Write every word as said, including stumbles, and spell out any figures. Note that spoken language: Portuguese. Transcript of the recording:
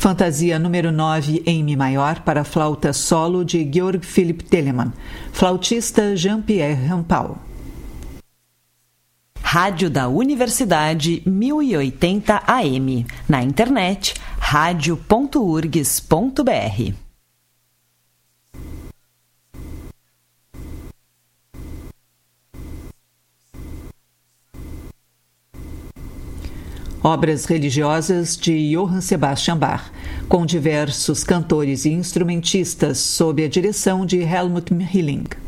Fantasia número nove em Mi maior para flauta solo de Georg Philipp Telemann. Flautista Jean-Pierre Rampal. Rádio da Universidade mil e oitenta A M. Na internet, radio ponto urgs ponto br. Obras religiosas de Johann Sebastian Bach, com diversos cantores e instrumentistas sob a direção de Helmut Hilling.